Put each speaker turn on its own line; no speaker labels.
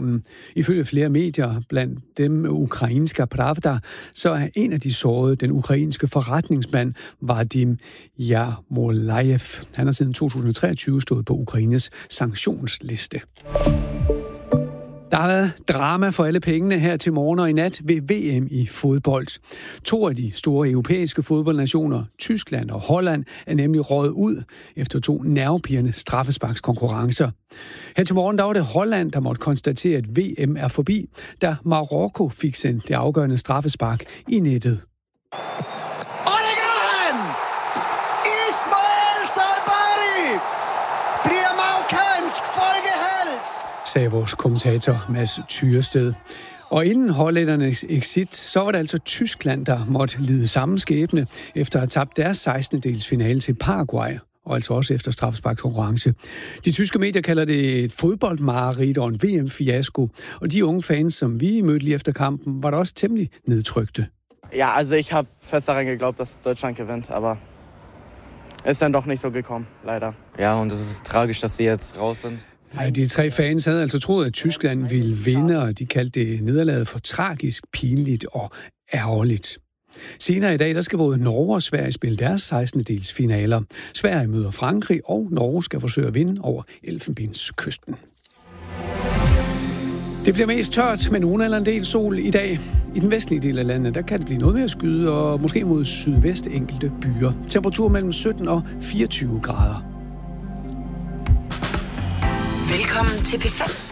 nationen. Ifølge flere medier, blandt dem Ukrainska Pravda, så er en af de sårede den ukrainske forretningsmand Vadim Yarmolayev. Han har siden 2023 stået på Ukraines sanktionsliste. Der har været drama for alle pengene her til morgen og i nat ved VM i fodbold. 2 af de store europæiske fodboldnationer, Tyskland og Holland, er nemlig røget ud efter 2 nervepirrende straffesparkskonkurrencer. Her til morgen der var det Holland, der måtte konstatere, at VM er forbi, da Marokko fik sendt det afgørende straffespark i nettet.
Og det gør han! Ismail Saibari bliver marokkansk folkehelt!
Sagde vores kommentator Mads Tyrested. Og inden hollændernes exit, så var det altså Tyskland, der måtte lide samme skæbne efter at have tabt deres 16. dels finale til Paraguay, og altså også efter straffesparkskonkurrence. De tyske medier kalder det et fodboldmareridt og en VM-fiasko, og de unge fans, som vi mødte lige efter kampen, var da også temmelig nedtrykte.
Ja, also ich habe fest daran geglaubt, dass Deutschland gewinnt, aber ist dann doch nicht so gekommen, leider.
Ja, und es ist tragisch, dass sie jetzt raus sind.
Ja, de 3 fans havde altså troet, at Tyskland ville vinde, og de kaldte det nederlaget for tragisk, pinligt og ærgerligt. Senere i dag, der skal både Norge og Sverige spille deres 16. dels finaler. Sverige møder Frankrig, og Norge skal forsøge at vinde over Elfenbenskysten. Det bliver mest tørt med nogen eller en del sol i dag. I den vestlige del af landet, der kan det blive noget mere skyde, og måske mod sydvest enkelte byer. Temperatur mellem 17 og 24 grader.
Velkommen til P5.